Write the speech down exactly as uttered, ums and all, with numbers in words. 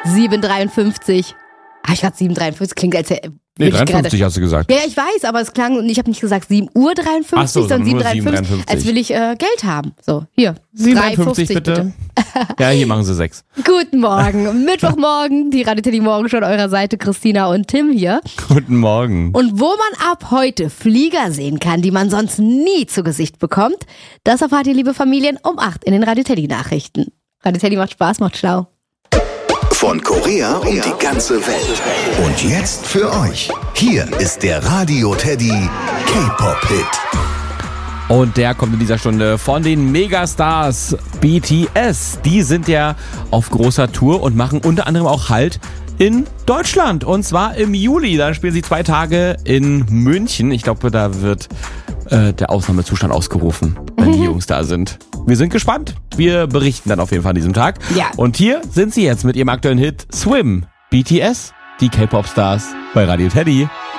sieben Uhr dreiundfünfzig. Habe ich gerade sieben Uhr dreiundfünfzig? Klingt als hätte Nee, dreiundfünfzig hast du gesagt. Ja, ich weiß, aber es klang, ich habe nicht gesagt sieben Uhr dreiundfünfzig, Ach so, sondern sieben Uhr sieben Uhr dreiundfünfzig, als will ich äh, Geld haben. So, hier, sieben Uhr drei dreiundfünfzig fünfzig bitte. bitte. Ja, hier machen sie sechs. Guten Morgen, Mittwochmorgen, die Radio Teddy Morgen schon eurer Seite, Christina und Tim hier. Guten Morgen. Und wo man ab heute Flieger sehen kann, die man sonst nie zu Gesicht bekommt, das erfahrt ihr, liebe Familien, um acht in den Radio Teddy Nachrichten. Radio Teddy macht Spaß, macht schlau. Von Korea um die ganze Welt. Und jetzt für euch. Hier ist der Radio Teddy K-Pop-Hit. Und der kommt in dieser Stunde von den Megastars B T S. Die sind ja auf großer Tour und machen unter anderem auch Halt in Deutschland. Und zwar im Juli. Da spielen sie zwei Tage in München. Ich glaube, da wird äh, der Ausnahmezustand ausgerufen, wenn die Jungs da sind. Wir sind gespannt. Wir berichten dann auf jeden Fall an diesem Tag. Ja. Und hier sind sie jetzt mit ihrem aktuellen Hit Swim. B T S, die K-Pop-Stars bei Radio Teddy.